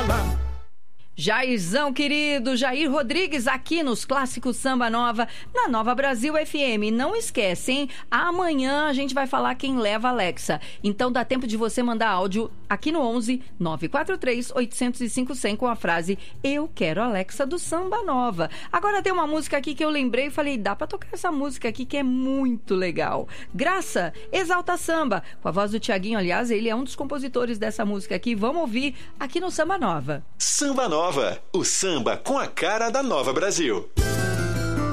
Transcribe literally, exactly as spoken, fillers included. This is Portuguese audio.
samba. Jairzão querido, Jair Rodrigues aqui nos Clássicos Samba Nova, na Nova Brasil F M. Não esquece, hein? Amanhã a gente vai falar quem leva a Alexa. Então dá tempo de você mandar áudio aqui no onze nove quatro três oito zero cinco cem com a frase "Eu quero a Alexa do Samba Nova". Agora tem uma música aqui que eu lembrei e falei, dá pra tocar essa música aqui que é muito legal. Graça, Exalta Samba, com a voz do Thiaguinho, aliás, ele é um dos compositores dessa música aqui. Vamos ouvir aqui no Samba Nova. Samba Nova, o samba com a cara da Nova Brasil.